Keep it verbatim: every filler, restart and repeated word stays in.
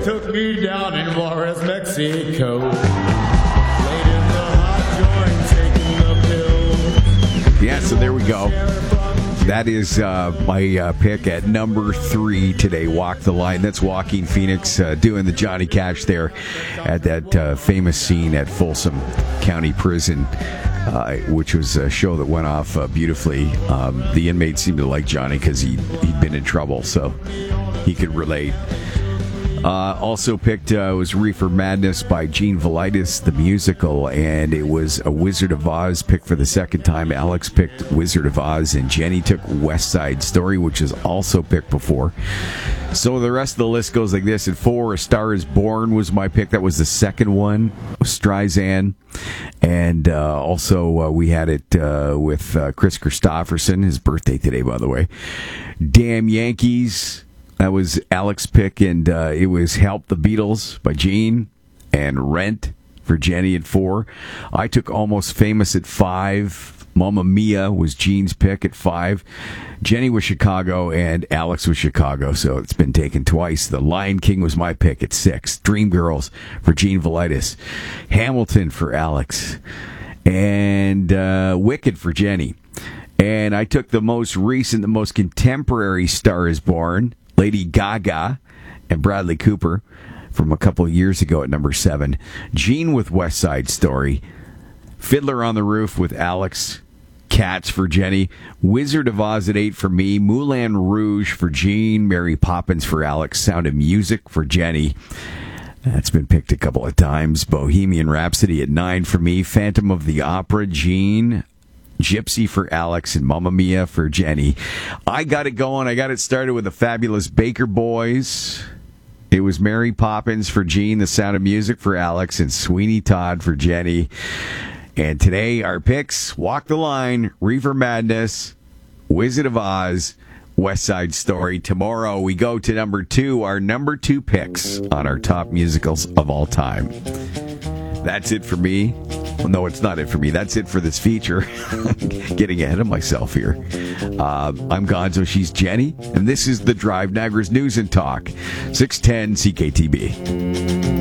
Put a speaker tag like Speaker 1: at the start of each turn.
Speaker 1: took me down in Juarez, Mexico. Laid in the hot joint, taking the pill.
Speaker 2: Yeah, so there we go. That is uh, my uh, pick at number three today, Walk the Line. That's Joaquin Phoenix uh, doing the Johnny Cash there at that uh, famous scene at Folsom County Prison, uh, which was a show that went off uh, beautifully. Um, the inmates seemed to like Johnny because he, he'd been in trouble, so he could relate. Uh, also picked uh, was Reefer Madness by Gene Velitis, the musical, and it was a Wizard of Oz pick for the second time. Alex picked Wizard of Oz, and Jenny took West Side Story, which was also picked before. So the rest of the list goes like this. At four, A Star Is Born was my pick. That was the second one, Streisand. And uh, also uh, we had it uh, with uh, Chris Christopherson, his birthday today, by the way. Damn Yankees. That was Alex's pick, and uh, it was Help the Beatles by Gene, and Rent for Jenny at four. I took Almost Famous at five. Mamma Mia was Gene's pick at five. Jenny was Chicago, and Alex was Chicago, so it's been taken twice. The Lion King was my pick at six. Dreamgirls for Gene Velitis. Hamilton for Alex. And uh, Wicked for Jenny. And I took the most recent, the most contemporary Star Is Born, Lady Gaga and Bradley Cooper from a couple of years ago at number seven. Gene with West Side Story. Fiddler on the Roof with Alex. Cats for Jenny. Wizard of Oz at eight for me. Moulin Rouge for Gene. Mary Poppins for Alex. Sound of Music for Jenny. That's been picked a couple of times. Bohemian Rhapsody at nine for me. Phantom of the Opera, Gene. Gypsy for Alex, and Mamma Mia for Jenny. I got it going. I got it started with the Fabulous Baker Boys. It was Mary Poppins for Gene, The Sound of Music for Alex, and Sweeney Todd for Jenny. And today, our picks, Walk the Line, Reefer Madness, Wizard of Oz, West Side Story. Tomorrow, we go to number two, our number two picks on our top musicals of all time. That's it for me. Well, no, it's not it for me. That's it for this feature. Getting ahead of myself here. Uh, I'm Gonzo. She's Jenny. And this is The Drive, Niagara's News and Talk. six ten C K T B.